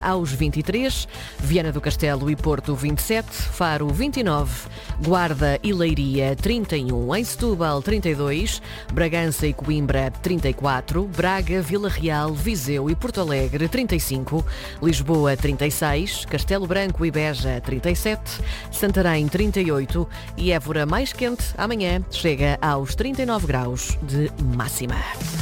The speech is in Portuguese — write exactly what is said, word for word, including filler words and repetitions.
aos vinte e três, Viana do Castelo e Porto vinte e sete, Faro vinte e nove, Guarda e Leiria trinta e um, em Setúbal trinta e dois, Bragança e Coimbra trinta e quatro, Braga, Vila Real, Viseu e Porto Alegre trinta e cinco, Lisboa trinta e seis, Castelo Branco e Beja trinta e sete, Santarém trinta e oito e Évora mais quente amanhã chega aos trinta e nove graus de máxima.